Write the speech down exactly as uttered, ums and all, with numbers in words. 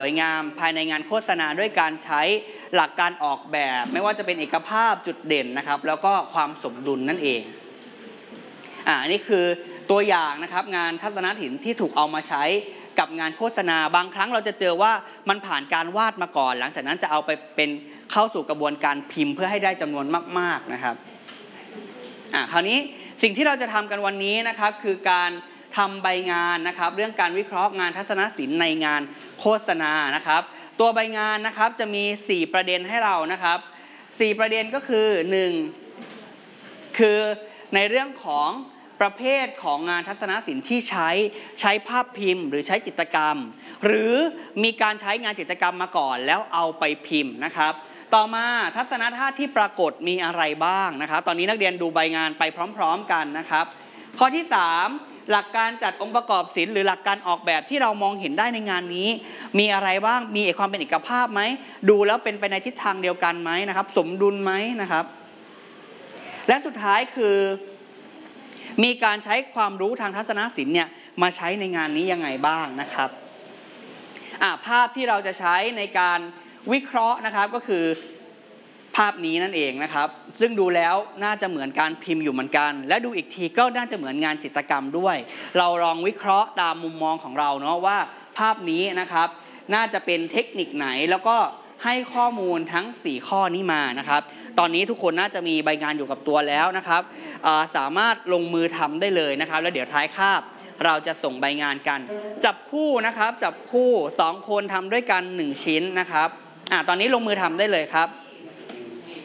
สวยงามภายในงานโฆษณาด้วยการใช้หลักการออกแบบไม่ว่าจะเป็นเอกภาพจุดเด่นนะครับแล้วก็ความสมดุลนั่นเองอ่านี่คือตัวอย่างนะครับงานทัศนศิลป์ที่ถูกเอามาใช้กับงานโฆษณาบางครั้งเราจะเจอว่ามันผ่านการวาดมาก่อนหลังจากนั้นจะเอาไปเป็นเข้าสู่กระบวนการพิมพ์เพื่อให้ได้จำนวนมากๆนะครับอ่าคราวนี้สิ่งที่เราจะทำกันวันนี้นะครับคือการทำใบงานนะครับเรื่องการวิเคราะห์งานทัศนศิลป์ในงานโฆษณานะครับตัวใบงานนะครับจะมีสี่ประเด็นให้เรานะครับสี่ประเด็นก็คือหนึ่งคือในเรื่องของประเภทของงานทัศนศิลป์ที่ใช้ใช้ภาพพิมพ์หรือใช้จิตรกรรมหรือมีการใช้งานจิตรกรรมมาก่อนแล้วเอาไปพิมพ์นะครับต่อมาทัศนธาตุที่ปรากฏมีอะไรบ้างนะครับตอนนี้นักเรียนดูใบงานไปพร้อมๆกันนะครับข้อที่สามหลักการจัดองค์ประกอบศิลป์หรือหลักการออกแบบที่เรามองเห็นได้ในงานนี้มีอะไรบ้างมีความเป็นเอกภาพไหมดูแล้วเป็นไปในทิศทางเดียวกันไหมนะครับสมดุลไหมนะครับและสุดท้ายคือมีการใช้ความรู้ทางทัศนศิลป์เนี่ยมาใช้ในงานนี้ยังไงบ้างนะครับอ่าภาพที่เราจะใช้ในการวิเคราะห์นะครับก็คือภาพนี้นั่นเองนะครับซึ่งดูแล้วน่าจะเหมือนการพิมพ์อยู่เหมือนกันและดูอีกทีก็น่าจะเหมือนงานจิตรกรรมด้วยเราลองวิเคราะห์ตามมุมมองของเราเนาะว่าภาพนี้นะครับน่าจะเป็นเทคนิคไหนแล้วก็ให้ข้อมูลทั้งสี่ข้อนี้มานะครับตอนนี้ทุกคนน่าจะมีใบงานอยู่กับตัวแล้วนะครับสามารถลงมือทำได้เลยนะครับแล้วเดี๋ยวท้ายคาบเราจะส่งใบงานกันจับคู่นะครับจับคู่สองคนทำด้วยกันหนึ่งชิ้นนะครับอ่าตอนนี้ลงมือทำได้เลยครับ